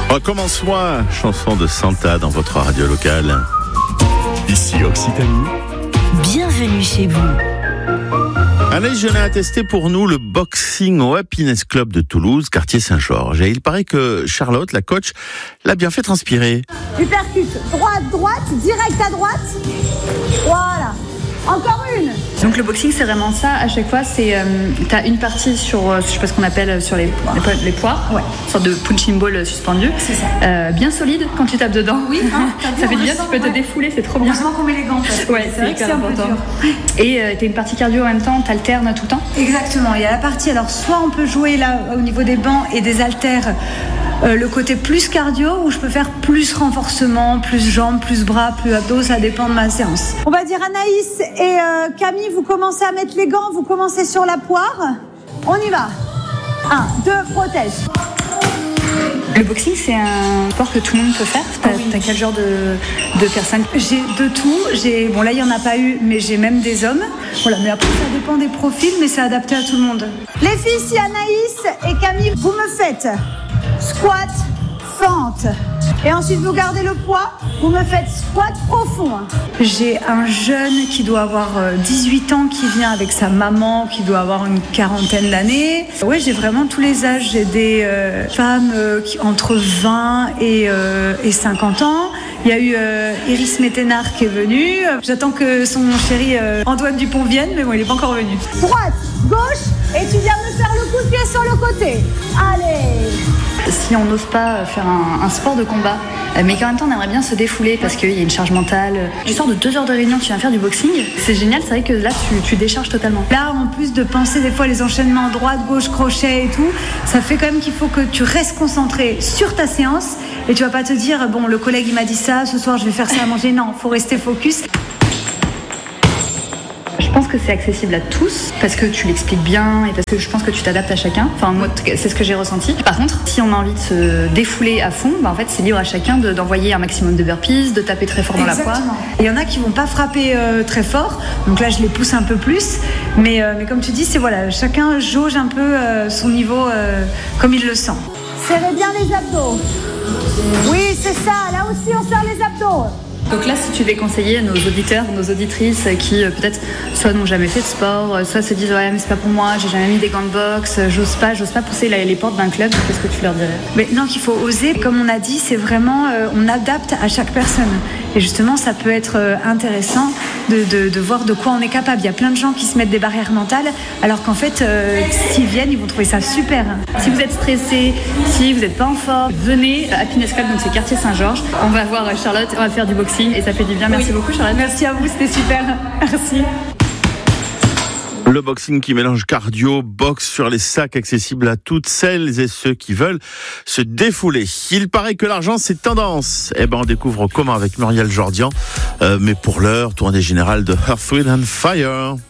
Recommence-moi, chanson de Santa dans votre radio locale. Ici Occitanie. Bienvenue chez vous. Anaïs Genin a testé pour nous le boxing au Happiness Club de Toulouse, quartier Saint-Georges. Et il paraît que Charlotte, la coach, l'a bien fait transpirer. Tu percutes droite, direct à droite. Voilà. Encore une. Donc le boxing c'est vraiment ça, à chaque fois c'est t'as une partie sur je sais pas ce qu'on appelle sur les poids, ouais. Une sorte de punching ball suspendu. C'est ça. Bien solide quand tu tapes dedans. Oui, hein, ça fait du bien, tu peux te défouler, c'est trop bien. Heureusement qu'on met les gants. Ouais, c'est hyper important. Et t'as une partie cardio en même temps, t'alternes tout le temps. Exactement, il y a la partie, alors soit on peut jouer là au niveau des bancs et des haltères, le côté plus cardio, où je peux faire plus renforcement, plus jambes, plus bras, plus abdos, ça dépend de ma séance. On va dire Anaïs et Camille, vous commencez à mettre les gants, vous commencez sur la poire. On y va. 1, 2, protège. Le boxing c'est un sport que tout le monde peut faire. T'as quel genre de personnes? J'ai de tout. Bon là il n'y en a pas eu, mais j'ai même des hommes. Voilà, mais après ça dépend des profils, mais c'est adapté à tout le monde. Les filles, si Anaïs et Camille, vous me faites squat, fente. Et ensuite, vous gardez le poids, vous me faites squat profond. J'ai un jeune qui doit avoir 18 ans, qui vient avec sa maman, qui doit avoir une quarantaine d'années. Ouais, j'ai vraiment tous les âges. J'ai des femmes qui entre 20 et 50 ans. Il y a eu Iris Méténard qui est venue. J'attends que son chéri Antoine Dupont vienne, mais bon, il n'est pas encore venu. Droite, gauche, et tu viens me faire le coup de pied sur le côté. Allez! Si on n'ose pas faire un sport de combat, mais qu'en même temps on aimerait bien se défouler parce qu'il y a une charge mentale. Tu sors de 2 heures de réunion, tu viens faire du boxing, c'est génial, c'est vrai que là tu décharges totalement. Là, en plus de penser des fois les enchaînements droite, gauche, crochet et tout, ça fait quand même qu'il faut que tu restes concentré sur ta séance et tu vas pas te dire, bon, le collègue il m'a dit ça, ce soir je vais faire ça à manger. Non, faut rester focus. Je pense que c'est accessible à tous parce que tu l'expliques bien et parce que je pense que tu t'adaptes à chacun. Enfin, moi, c'est ce que j'ai ressenti. Par contre, si on a envie de se défouler à fond, en fait, c'est libre à chacun d'envoyer un maximum de burpees, de taper très fort dans la poire. Il y en a qui vont pas frapper très fort, donc là, je les pousse un peu plus. Mais comme tu dis, c'est voilà, chacun jauge un peu son niveau comme il le sent. Serrez bien les abdos. Oui, c'est ça. Là aussi, on serre les abdos. Donc là, si tu veux conseiller à nos auditeurs, nos auditrices qui peut-être soit n'ont jamais fait de sport, soit se disent ouais mais c'est pas pour moi, j'ai jamais mis des gants de boxe, j'ose pas pousser les portes d'un club, qu'est-ce que tu leur dirais? Mais non, qu'il faut oser, comme on a dit, c'est vraiment on adapte à chaque personne. Et justement, ça peut être intéressant de voir de quoi on est capable. Il y a plein de gens qui se mettent des barrières mentales, alors qu'en fait, s'ils viennent, ils vont trouver ça super. Si vous êtes stressé, si vous n'êtes pas en forme, venez à Happiness Club, donc c'est quartier Saint-Georges. On va voir Charlotte, on va faire du boxing et ça fait du bien. Merci beaucoup Charlotte. Merci à vous, c'était super. Merci. Le boxing qui mélange cardio, boxe sur les sacs, accessible à toutes celles et ceux qui veulent se défouler. Il paraît que l'argent c'est tendance. Eh ben on découvre comment avec Muriel Jordian. Mais pour l'heure, tournée générale de Earth, Wind & Fire.